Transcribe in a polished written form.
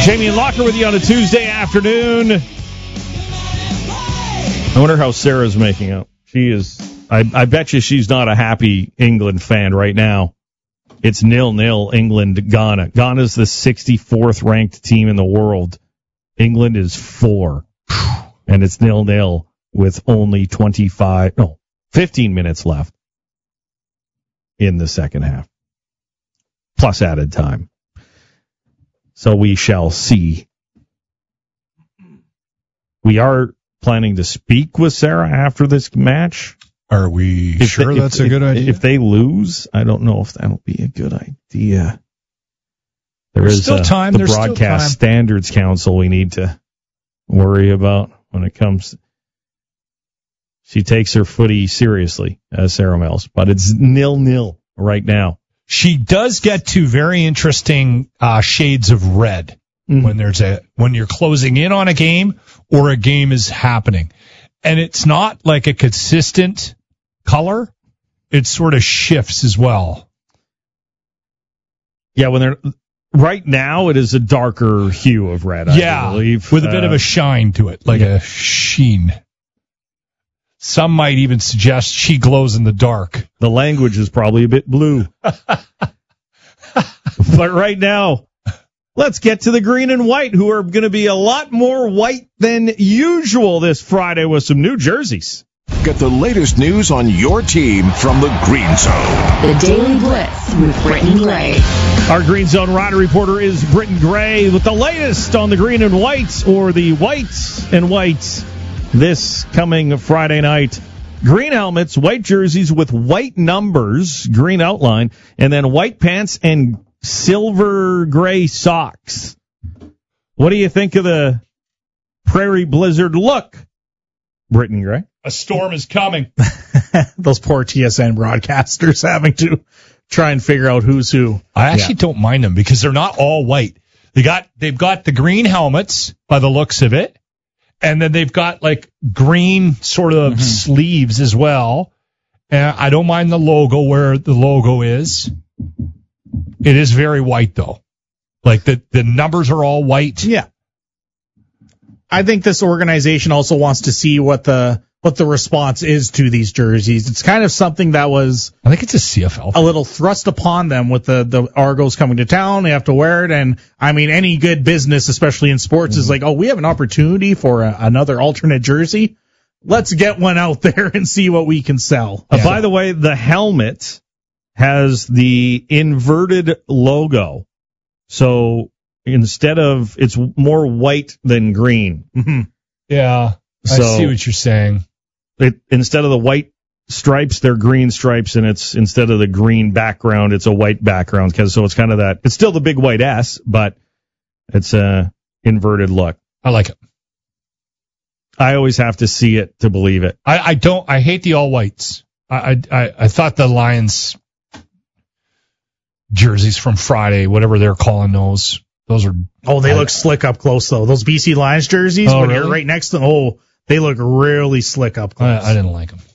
Jamie and Locker with you on a Tuesday afternoon. I wonder how Sarah's making out. She is. I bet you she's not a happy England fan right now. It's 0-0 England-Ghana. Ghana's the 64th ranked team in the world. England is 4. And it's 0-0 with only 15 minutes left in the second half. Plus added time. So we shall see. We are planning to speak with Sarah after this match. Are we sure that's a good idea? If they lose, I don't know if that'll be a good idea. There's still time. The Broadcast Standards Council we need to worry about when it comes. She takes her footy seriously, as Sarah Mills, but it's 0-0 right now. She does get to very interesting shades of red when you're closing in on a game or a game is happening. And it's not like a consistent color. It sort of shifts as well. Yeah, right now it is a darker hue of red, I believe. With a bit of a shine to it, like a sheen. Some might even suggest she glows in the dark. The language is probably a bit blue. But right now, let's get to the green and white, who are going to be a lot more white than usual this Friday with some new jerseys. Get the latest news on your team from the Green Zone. The Daily Blitz with Britton Gray. Our Green Zone rider reporter is Britton Gray with the latest on the green and whites, or the whites and whites, this coming Friday night. Green helmets, white jerseys with white numbers, green outline, and then white pants and silver gray socks. What do you think of the Prairie Blizzard look, Britton Gray? A storm is coming. Those poor TSN broadcasters having to try and figure out who's who. I actually don't mind them because they're not all white. They've got the green helmets by the looks of it. And then they've got like green sort of sleeves as well. And I don't mind the logo where the logo is. It is very white though. Like the numbers are all white. Yeah. I think this organization also wants to see what the response is to these jerseys. It's kind of something that was, I think it's a CFL, a little thrust upon them with the Argos coming to town. They have to wear it. And I mean, any good business, especially in sports, is like, oh, we have an opportunity for another alternate jersey. Let's get one out there and see what we can sell. By the way, the helmet has the inverted logo. So instead of, it's more white than green. Mm-hmm. Yeah. I see what you're saying. Instead of the white stripes, they're green stripes, and it's instead of the green background, it's a white background. So it's kind of that. It's still the big white S, but it's a inverted look. I like it. I always have to see it to believe it. I hate the all whites. I thought the Lions jerseys from Friday, whatever they're calling those are. Oh, they look slick up close though. Those BC Lions jerseys, when you're right next to them, they look really slick up close. I didn't like them.